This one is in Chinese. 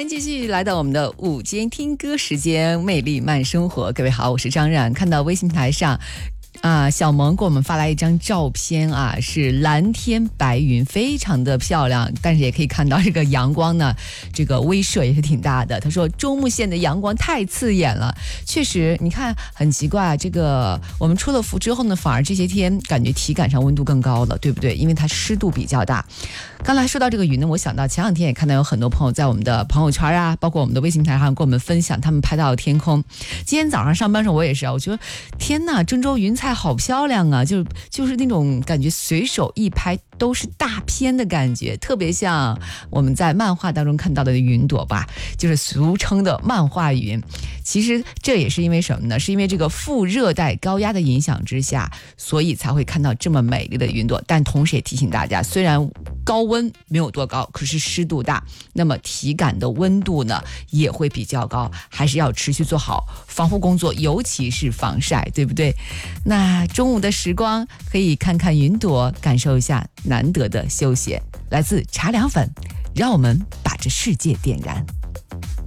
继续来到我们的午间听歌时间，魅力慢生活。各位好，我是张冉。看到微信台上小萌给我们发来一张照片是蓝天白云，非常的漂亮，但是也可以看到这个阳光呢，这个威慑也是挺大的。他说中牟县的阳光太刺眼了，确实，你看很奇怪，这个我们出了伏之后呢，反而这些天感觉体感上温度更高了，对不对？因为它湿度比较大。刚才说到这个云呢，我想到前两天也看到有很多朋友在我们的朋友圈包括我们的微信台上跟我们分享他们拍到的天空。今天早上上班时候我也是我觉得天哪，郑州云彩好漂亮啊，就是那种感觉随手一拍都是大片的感觉，特别像我们在漫画当中看到的云朵吧，就是俗称的漫画云。其实这也是因为什么呢？是因为这个副热带高压的影响之下，所以才会看到这么美丽的云朵。但同时也提醒大家，虽然高温没有多高，可是湿度大，那么体感的温度呢也会比较高，还是要持续做好防护工作，尤其是防晒，对不对？那中午的时光可以看看云朵，感受一下难得的休闲。来自茶凉粉，让我们把这世界点燃。